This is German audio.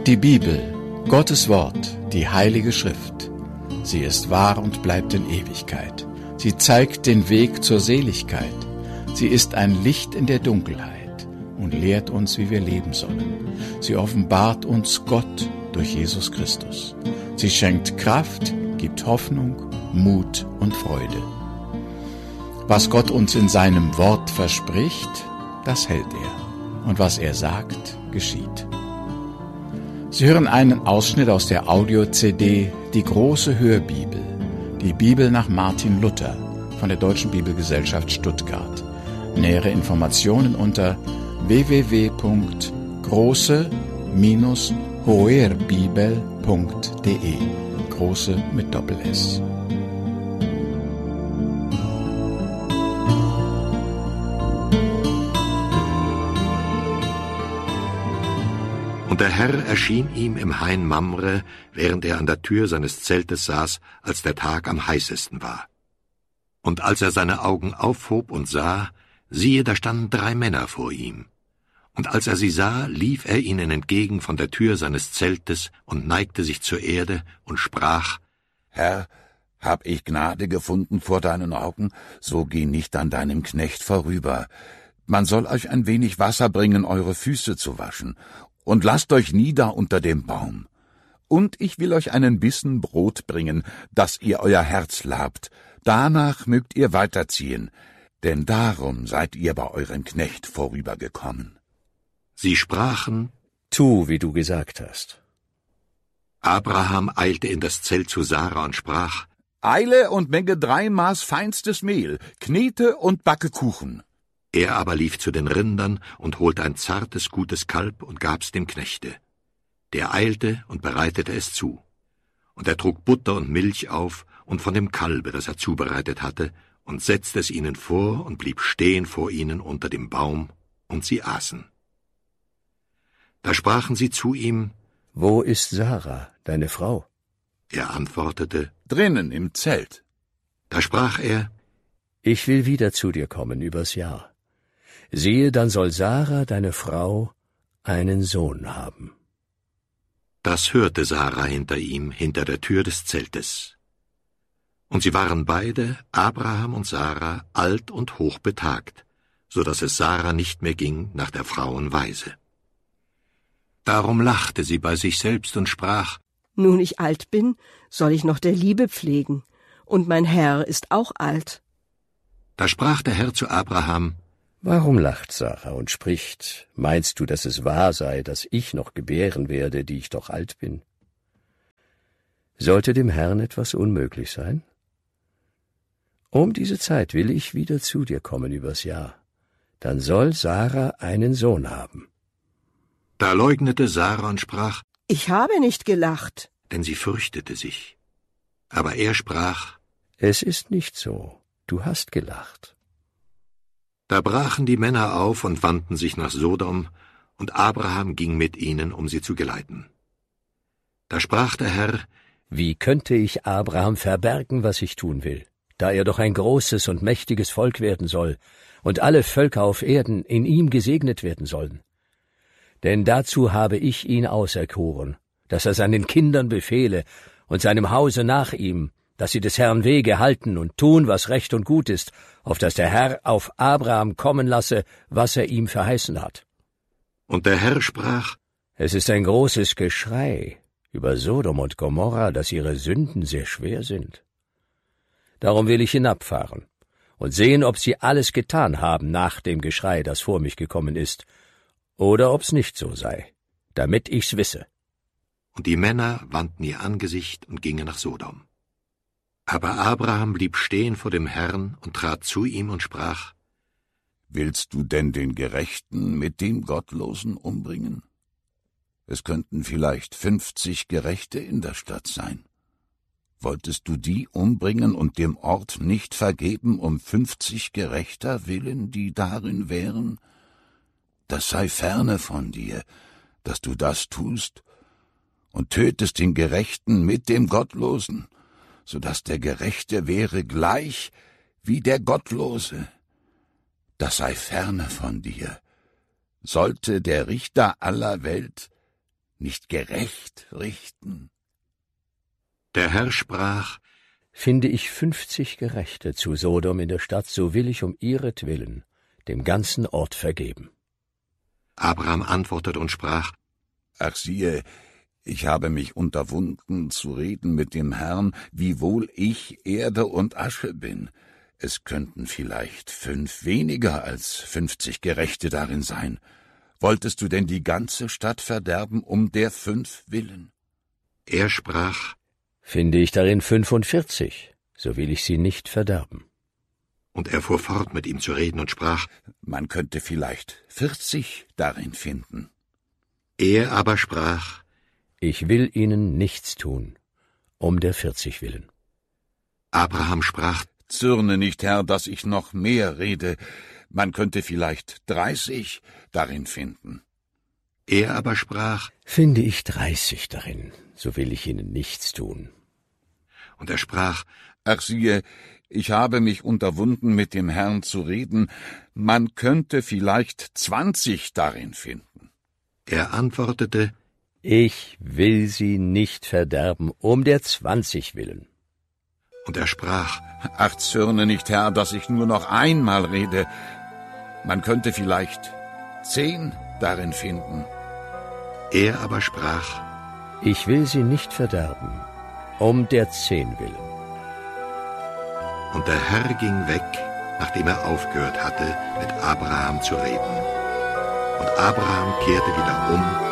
Die Bibel, Gottes Wort, die Heilige Schrift. Sie ist wahr und bleibt in Ewigkeit. Sie zeigt den Weg zur Seligkeit. Sie ist ein Licht in der Dunkelheit und lehrt uns, wie wir leben sollen. Sie offenbart uns Gott durch Jesus Christus. Sie schenkt Kraft, gibt Hoffnung, Mut und Freude. Was Gott uns in seinem Wort verspricht, das hält er. Und was er sagt, geschieht. Sie hören einen Ausschnitt aus der Audio-CD Die große Hörbibel, die Bibel nach Martin Luther von der Deutschen Bibelgesellschaft Stuttgart. Nähere Informationen unter www.große-hoerbibel.de. Große mit Doppel-S. Und der Herr erschien ihm im Hain Mamre, während er an der Tür seines Zeltes saß, als der Tag am heißesten war. Und als er seine Augen aufhob und sah, siehe, da standen 3 Männer vor ihm. Und als er sie sah, lief er ihnen entgegen von der Tür seines Zeltes und neigte sich zur Erde und sprach: Herr, hab ich Gnade gefunden vor deinen Augen, so geh nicht an deinem Knecht vorüber. Man soll euch ein wenig Wasser bringen, eure Füße zu waschen, und lasst euch nieder unter dem Baum. Und ich will euch einen Bissen Brot bringen, dass ihr euer Herz labt. Danach mögt ihr weiterziehen, denn darum seid ihr bei eurem Knecht vorübergekommen. Sie sprachen: Tu, wie du gesagt hast. Abraham eilte in das Zelt zu Sarah und sprach: Eile und menge 3 Maß feinstes Mehl, knete und backe Kuchen. Er aber lief zu den Rindern und holte ein zartes, gutes Kalb und gab's dem Knechte. Der eilte und bereitete es zu. Und er trug Butter und Milch auf und von dem Kalbe, das er zubereitet hatte, und setzte es ihnen vor und blieb stehen vor ihnen unter dem Baum, und sie aßen. Da sprachen sie zu ihm: Wo ist Sarah, deine Frau? Er antwortete: Drinnen im Zelt. Da sprach er: Ich will wieder zu dir kommen übers Jahr. Siehe, dann soll Sarah, deine Frau, einen Sohn haben. Das hörte Sarah hinter ihm, hinter der Tür des Zeltes. Und sie waren beide, Abraham und Sarah, alt und hochbetagt, so dass es Sarah nicht mehr ging nach der Frauen Weise. Darum lachte sie bei sich selbst und sprach: Nun ich alt bin, soll ich noch der Liebe pflegen, und mein Herr ist auch alt. Da sprach der Herr zu Abraham: Warum lacht Sarah und spricht: Meinst du, dass es wahr sei, dass ich noch gebären werde, die ich doch alt bin? Sollte dem Herrn etwas unmöglich sein? Um diese Zeit will ich wieder zu dir kommen übers Jahr. Dann soll Sarah einen Sohn haben. Da leugnete Sarah und sprach: Ich habe nicht gelacht. Denn sie fürchtete sich. Aber er sprach: Es ist nicht so, du hast gelacht. Da brachen die Männer auf und wandten sich nach Sodom, und Abraham ging mit ihnen, um sie zu geleiten. Da sprach der Herr: Wie könnte ich Abraham verbergen, was ich tun will, da er doch ein großes und mächtiges Volk werden soll, und alle Völker auf Erden in ihm gesegnet werden sollen? Denn dazu habe ich ihn auserkoren, dass er seinen Kindern befehle und seinem Hause nach ihm, dass sie des Herrn Wege halten und tun, was recht und gut ist, auf dass der Herr auf Abraham kommen lasse, was er ihm verheißen hat. Und der Herr sprach: Es ist ein großes Geschrei über Sodom und Gomorra, dass ihre Sünden sehr schwer sind. Darum will ich hinabfahren und sehen, ob sie alles getan haben nach dem Geschrei, das vor mich gekommen ist, oder ob's nicht so sei, damit ich's wisse. Und die Männer wandten ihr Angesicht und gingen nach Sodom. Aber Abraham blieb stehen vor dem Herrn und trat zu ihm und sprach: Willst du denn den Gerechten mit dem Gottlosen umbringen? Es könnten vielleicht 50 Gerechte in der Stadt sein. Wolltest du die umbringen und dem Ort nicht vergeben 50 Gerechter willen, die darin wären? Das sei ferne von dir, dass du das tust, und tötest den Gerechten mit dem Gottlosen, so dass der Gerechte wäre gleich wie der Gottlose. Das sei ferne von dir. Sollte der Richter aller Welt nicht gerecht richten? Der Herr sprach: Finde ich 50 Gerechte zu Sodom in der Stadt, so will ich um ihretwillen dem ganzen Ort vergeben. Abraham antwortete und sprach: Ach siehe, ich habe mich unterwunden zu reden mit dem Herrn, wiewohl ich Erde und Asche bin. Es könnten vielleicht 5 weniger als 50 Gerechte darin sein. Wolltest du denn die ganze Stadt verderben um der 5 willen? Er sprach: Finde ich darin 45, so will ich sie nicht verderben. Und er fuhr fort, mit ihm zu reden und sprach: Man könnte vielleicht 40 darin finden. Er aber sprach: Ich will ihnen nichts tun, um der 40 willen. Abraham sprach: Zürne nicht, Herr, dass ich noch mehr rede. Man könnte vielleicht 30 darin finden. Er aber sprach: Finde ich 30 darin, so will ich ihnen nichts tun. Und er sprach: Ach siehe, ich habe mich unterwunden, mit dem Herrn zu reden. Man könnte vielleicht 20 darin finden. Er antwortete: Ich will sie nicht verderben, um der 20 willen. Und er sprach: Ach, zürne nicht, Herr, dass ich nur noch einmal rede. Man könnte vielleicht 10 darin finden. Er aber sprach: Ich will sie nicht verderben, um der 10 willen. Und der Herr ging weg, nachdem er aufgehört hatte, mit Abraham zu reden. Und Abraham kehrte wieder um